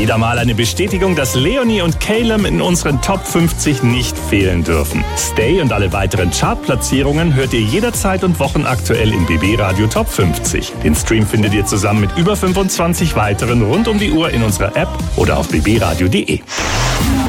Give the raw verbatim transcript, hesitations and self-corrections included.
Wieder mal eine Bestätigung, dass Leonie und Calum in unseren Top fünfzig nicht fehlen dürfen. Stay und alle weiteren Chartplatzierungen hört ihr jederzeit und wochenaktuell im B B Radio Top fünfzig. Den Stream findet ihr zusammen mit über fünfundzwanzig weiteren rund um die Uhr in unserer App oder auf b b radio punkt d e.